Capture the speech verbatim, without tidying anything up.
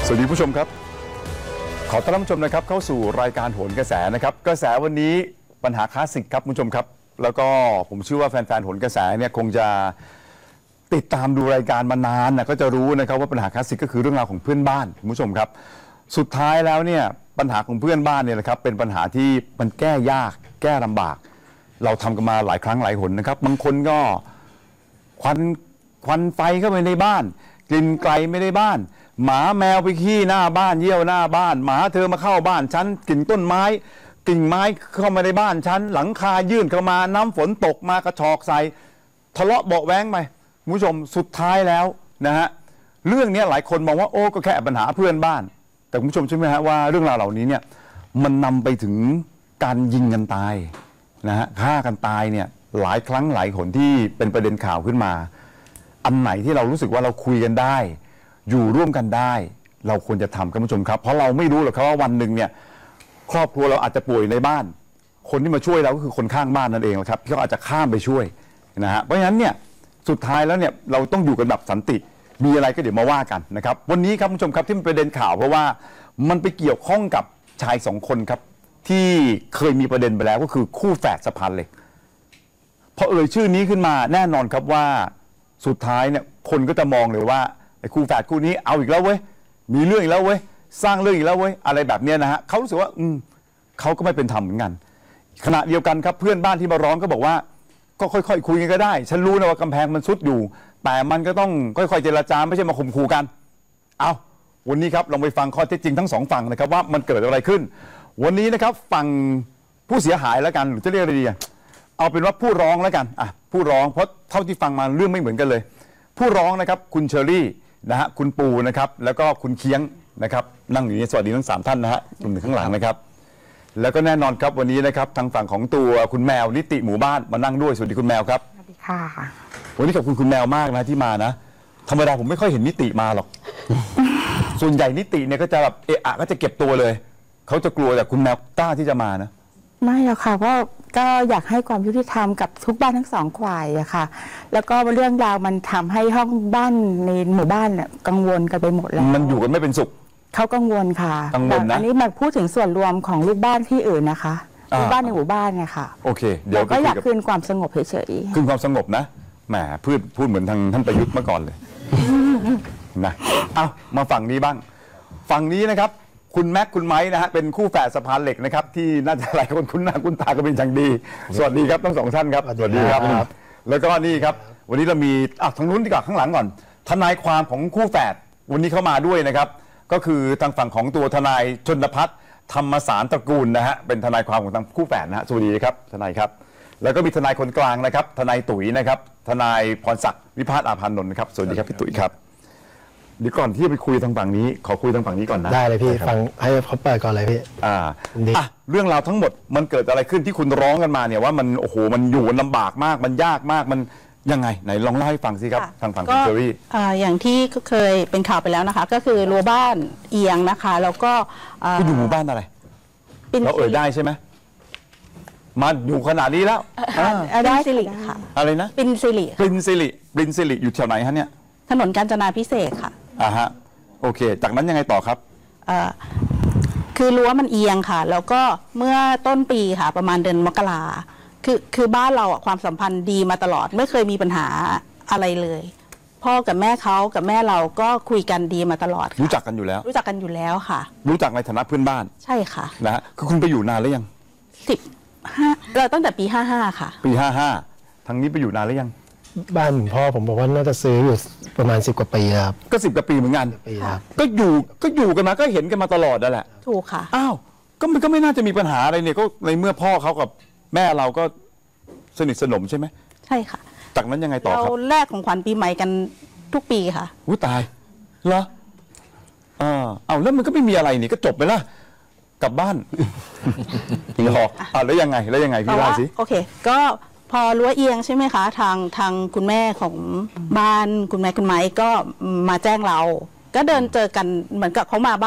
สวัสดีผู้ชมครับขอต้อนรับผู้ชมนะครับเข้าสู่รายการโหนกระแสนะครับกระแสวันนี้ปัญหาคลาสสิกครับผู้ชมครับแล้วก็ผมเชื่อว่าแฟนๆโหนกระแสเนี่ยคงจะติดตามดูรายการมานานนะก็จะรู้นะครับว่าปัญหาคลาสสิกก็คือเรื่องราวของเพื่อนบ้านคุณผู้ชมครับสุดท้ายแล้วเนี่ยปัญหาของเพื่อนบ้านเนี่ยนะครับเป็นปัญหาที่มันแก้ยากแก้ลำบากเราทำกันมาหลายครั้งหลายหนนะครับบางคนก็ควันควันไฟเข้าไปในบ้านกลิ่นไกลไม่ได้บ้านหมาแมวไปขี้หน้าบ้านเยี่ยวหน้าบ้านหมาเธอมาเข้าบ้านฉันกลิ่นต้นไม้กิ่งไม้เข้ามาในบ้านฉันหลังคายื่นเข้ามาน้ำฝนตกมากระชอกใส่ทะเลาะเบาะแว้งไปคุณผู้ชมสุดท้ายแล้วนะฮะเรื่องนี้หลายคนมองว่าโอ้ก็แค่ปัญหาเพื่อนบ้านแต่คุณผู้ชมใช่ไหมฮะว่าเรื่องราวเหล่านี้เนี่ยมันนำไปถึงการยิงกันตายนะฮะฆ่ากันตายเนี่ยหลายครั้งหลายหนที่เป็นประเด็นข่าวขึ้นมาอันไหนที่เรารู้สึกว่าเราคุยกันได้อยู่ร่วมกันได้เราควรจะทำครับผู้ชมครับเพราะเราไม่รู้หรอกครับว่าวันหนึ่งเนี่ยครอบครัวเราอาจจะป่วยในบ้านคนที่มาช่วยเราก็คือคนข้างบ้านนั่นเองแหละครับที่เขาอาจจะข้ามไปช่วยนะฮะเพราะฉะนั้นเนี่ยสุดท้ายแล้วเนี่ยเราต้องอยู่กันแบบสันติมีอะไรก็เดี๋ยวมาว่ากันนะครับวันนี้ครับผู้ชมครับที่เป็นประเด็นข่าวเพราะว่ามันไปเกี่ยวข้องกับชายสองคนครับที่เคยมีประเด็นไปแล้วก็คือคู่แฝดสะพานเหล็กพอเอ่ยชื่อนี้ขึ้นมาแน่นอนครับว่าสุดท้ายเนี่ยคนก็จะมองเลยว่าไอ้คู่แฝดคู่นี้เอาอีกแล้วเว้ยมีเรื่องอีกแล้วเว้ยสร้างเรื่องอีกแล้วเว้ยอะไรแบบนี้นะฮะเขารู้สึกว่าอืมเขาก็ไม่เป็นธรรมเหมือนกันขณะเดียวกันครับเพื่อนบ้านที่มาร้องก็บอกว่าก็ค่อยๆคุยกันก็ได้ฉันรู้นะว่ากำแพงมันซุดอยู่แต่มันก็ต้องค่อยๆเจรจาไม่ใช่มาข่มขู่กันเอาวันนี้ครับลองไปฟังข้อเท็จจริงทั้งสองฝั่งนะครับว่ามันเกิดอะไรขึ้นวันนี้นะครับฝั่งผู้เสียหายแล้วกันหรือจะเรียกอะไรดีเอาเป็นว่าผู้ร้องแล้วกันอ่ะผู้ร้องเพราะเท่าที่ฟังมาเรื่องไม่เหมือนกันเลยผู้ร้องนะครับคุณเชอรี่นะฮะคุณปูนะครับแล้วก็คุณเคียงนะครับนั่งอยู่นี่สวัสดีทั้งสามท่านนะฮะคุณข้างหลังนะครับแล้วก็แน่นอนครับวันนี้นะครับทางฝั่งของตัวคุณแมวนิติหมู่บ้านมานั่งด้วยสวัสดีคุณแมวครับสวัสดีค่ะวันนี้ขอบคุณคุณแมวมากนะที่มานะธรรมดาผมไม่ค่อยเห็นนิติมาหรอก ส่วนใหญ่นิติเนี่ยก็จะแบบเอะอะก็จะเก็บตัวเลยเขาจะกลัวแต่คุณแมวกล้าที่จะมานะไม่หรอกค่ะเพราะก็อยากให้ความยุติธรรมกับทุกบ้านทั้งสองฝ่ายอะค่ะแล้วก็เรื่องราวมันทำให้ห้องบ้านในหมู่บ้านเนี่ยกังวลกันไปหมดแล้วมันอยู่กันไม่เป็นสุขเขากังวลค่ะกังวลนะอันนี้มาพูดถึงส่วนรวมของลูกบ้านที่อื่นนะคะลูกบ้านในหมู่บ้านไงค่ะโอเคเดี๋ยวก็อยากคืนความสงบเฉยๆคืนความสงบนะแหมพูดพูดเหมือนทางท่านประยุทธ์เมื่อก่อนเลย นะเอามาฝั่งนี้บ้างฝั่งนี้นะครับคุณแม็กคุณไม้นะฮะเป็นคู่แฝดสะพานเหล็กนะครับที่น่าจะหลายคนคุ้นหน้าคุ้นตากันเป็นอย่างดีสวัสดีครับทั้งสองท่านครับสวัสดีครับแล้วก็นี่ครับวันนี้เรามีอ่ะทางนู้นดีกว่าข้างหลังก่อนทนายความของคู่แฝดวันนี้เข้ามาด้วยนะครับก็คือทางฝั่งของตัวทนายชนพัฒน์ธรรมสารตระกูลนะฮะเป็นทนายความของทางคู่แฝดนะฮะสวัสดีครับทนายครับแล้วก็มีทนายคนกลางนะครับทนายตุ๋ยนะครับทนายพรศักดิ์วิพาทอาภานนท์นะครับสวัสดีครับพี่ตุ๋ยครับเดี๋ยวก่อนที่จะไปคุยทางฝั่งนี้ขอคุยทางฝั่งนี้ก่อนนะได้เลยพี่ฟังให้เขาเปิดก่อนเลยพี่อ่าอ่ะเรื่องราวทั้งหมดมันเกิดอะไรขึ้นที่คุณร้องกันมาเนี่ยว่ามันโอ้โหมันอยู่ลำบากมากมันยากมากมันยังไงไหนลองเล่าให้ฟังสิครับทางฝั่งคุณเจอรี่อย่างที่เคยเป็นข่าวไปแล้วนะคะก็คือรั้วบ้านเอียงนะคะแล้วก็คุณอยู่หมู่บ้านอะไรเราเอ่ยได้ใช่ไหมมาอยู่ขนาดนี้แล้วได้สิริค่ะอะไรนะปินสิริปินสิริปินสิริอยู่แถวไหนฮะเนี่ยถนนกาญจนาภิเษกค่ะอ่าฮะโอเคจากนั้นยังไงต่อครับอ่าคือรั้วมันเอียงค่ะแล้วก็เมื่อต้นปีค่ะประมาณเดือนมกราคือคือบ้านเราอะความสัมพันธ์ดีมาตลอดไม่เคยมีปัญหาอะไรเลยพ่อกับแม่เขากับแม่เราก็คุยกันดีมาตลอดรู้จักกันอยู่แล้วรู้จักกันอยู่แล้วค่ะรู้จักในฐานะเพื่อนบ้านใช่ค่ะนะฮะคือคุณไปอยู่นานหรือยังสิบห้าเราตั้งแต่ปีห้าห้าค่ะปีห้าห้าทางนี้ไปอยู่นานหรือยังบ้านพ่อผมบอกว่าน่าจะซื้ออยู่ประมาณสิบกว่าปีครับก็สิบกว่าปีเหมือนกันก็อยู่ก็อยู่กันมาก็เห็นกันมาตลอดนั่นแหละถูกค่ะอ้าวก็มันก็ไม่น่าจะมีปัญหาอะไรเนี่ยก็ในเมื่อพ่อเขากับแม่เราก็สนิทสนมใช่ไหมใช่ค่ะจากนั้นยังไงต่อครับเราแลกของขวัญปีใหม่กันทุกปีค่ะอุ้ยตายเหรออ่าเอาแล้วมันก็ไม่มีอะไรนี่ก็จบไปละกลับบ้านหลอกอ่าแล้วยังไงแล้วยังไงพี่เล่าสิโอเคก็พอรั้วเอียงใช่ไหมคะทางทางคุณแม่ของบ้านคุณแม่คุณไม้ก็มาแจ้งเราก็เดินเจอกันเหมือนกับเขามาบ้าน